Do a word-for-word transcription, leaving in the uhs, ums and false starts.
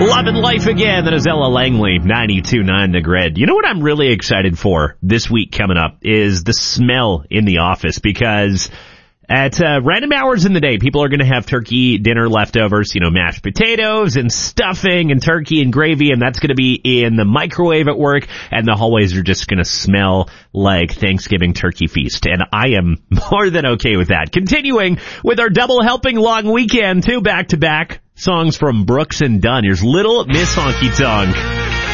Loving life again. That is Ella Langley, ninety-two point nine The Grid. You know what I'm really excited for this week coming up is the smell in the office, because at uh, random hours in the day, people are going to have turkey dinner leftovers, you know, mashed potatoes and stuffing and turkey and gravy, and that's going to be in the microwave at work, and the hallways are just going to smell like Thanksgiving turkey feast. And I am more than okay with that. Continuing with our double helping long weekend, two back-to-back songs from Brooks and Dunn. Here's Little Miss Honky Tonk.